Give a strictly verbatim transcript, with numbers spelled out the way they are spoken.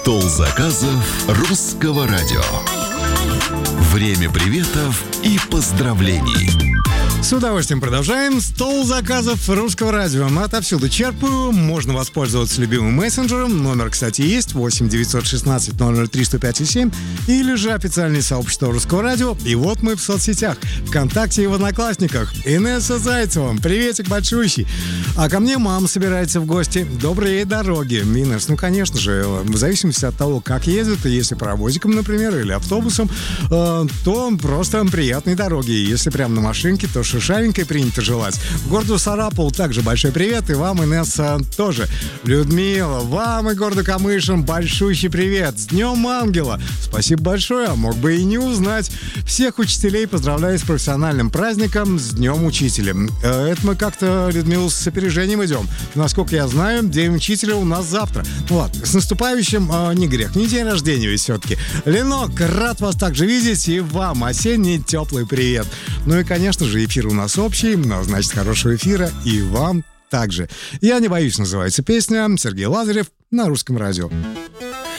Стол заказов русского радио. Время приветов и поздравлений. С удовольствием продолжаем. Стол заказов русского радио. Отовсюду черпаю. Можно воспользоваться любимым мессенджером. Номер, кстати, есть. восемь девятьсот шестнадцать ноль ноль три сто пять семь. Или же официальное сообщество русского радио. И вот мы в соцсетях. ВКонтакте и в Одноклассниках. Инесса Зайцева. Приветик большущий. А ко мне мама собирается в гости. Доброй ей дороги. Инесс, ну, конечно же, в зависимости от того, как ездит, если паровозиком, например, или автобусом, э, то просто приятные дороги. Если прям на машинке, то шишавенькой принято желать. Городу Сарапул также большой привет. И вам, Инесса, тоже. Людмила, вам и городу Камышин большущий привет. С Днем Ангела. Спасибо большое. А мог бы и не узнать. Всех учителей поздравляю с профессиональным праздником, с Днем Учителя. Это мы как-то, Людмила, с опережением идем. Насколько я знаю, День Учителя у нас завтра. Ну ладно, с наступающим э, не грех, не день рождения ведь все-таки. Ленок, рад вас также видеть. И вам осенний теплый привет. Ну и, конечно же, эфир у нас общий, значит, хорошего эфира и вам также. «Я не боюсь» называется песня. Сергей Лазарев на Русском радио.